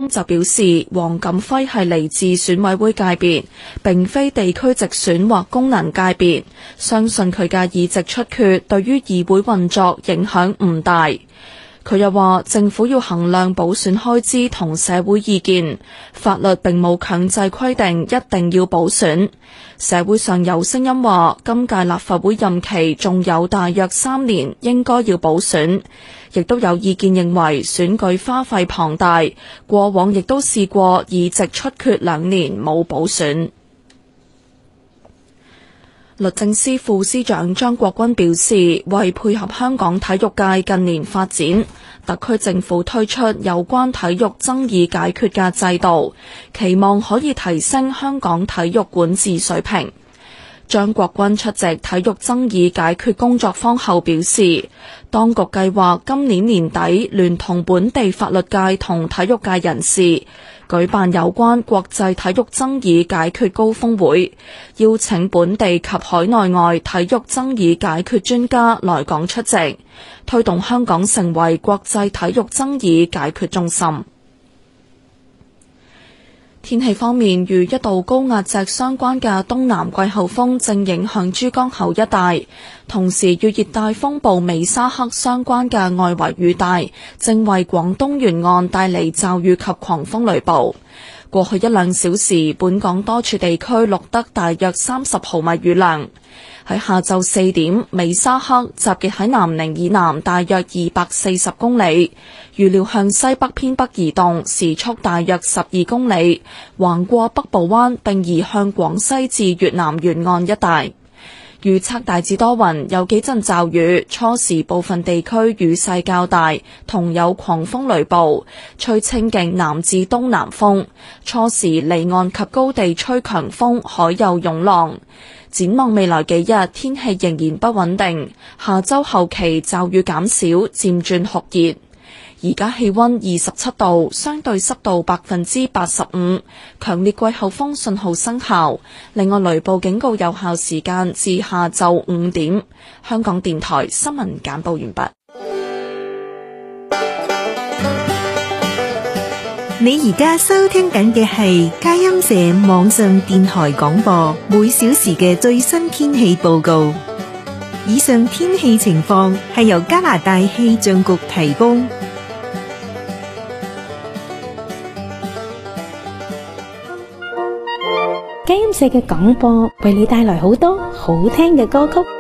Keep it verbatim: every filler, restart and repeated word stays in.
中就表示，黃錦輝係嚟自選委會界別，並非地區直選或功能界別，相信佢嘅議席出缺對於議會運作影響唔大。佢又話，政府要衡量補選開支同社會意見，法律並冇強制規定一定要補選。社會上有聲音話，今屆立法會任期仲有大約三年，應該要補選。亦都有意見認為選舉花費龐大，過往亦都試過議席出缺兩年冇補選。律政司副司長張國軍表示，為配合香港體育界近年發展，特區政府推出有關體育爭議解決嘅制度，期望可以提升香港體育管治水平。張國軍出席體育爭議解決工作坊後表示，當局計劃今年年底聯同本地法律界同體育界人士舉辦有關國際體育爭議解決高峰會，邀請本地及海內外體育爭議解決專家來港出席，推動香港成為國際體育爭議解決中心。天氣方面，與一道高壓脊相關嘅東南季候風正影響珠江口一帶，同時與熱帶風暴美沙克相關嘅外圍雨帶正為廣東沿岸帶嚟驟雨及狂風雷暴。過去一兩小時，本港多處地區錄得大約三十毫米雨量。喺下晝四點，美沙克集結喺南寧以南大約二百四十公里，預料向西北偏北移動，時速大約十二公里，橫過北部灣並移向廣西至越南沿岸一帶。預測大致多雲，有幾陣驟雨，初時部分地區雨勢較大，同有狂風雷暴，吹清勁南至東南風，初時離岸及高地吹強風，海有湧浪。展望未來幾日，天氣仍然不穩定，下周後期驟雨減少，漸轉酷熱。而家氣溫二十七度，相對濕度百分之八十五，強烈季候風信號生效。另外，雷暴警告有效時間至下晝五點。香港電台新聞簡報完畢。 你而家收聽緊嘅係佳音社網上電台廣播，每小時嘅最新天氣報告。以上天氣情況係由加拿大氣象局提供。 佳音社嘅廣播為你帶來好多好聽嘅歌曲。